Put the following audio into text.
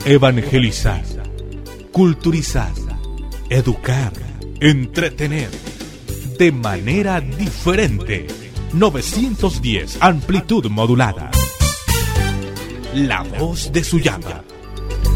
Evangelizar, culturizar, educar, entretener, de manera diferente. 910 amplitud modulada. La voz de Suyapa.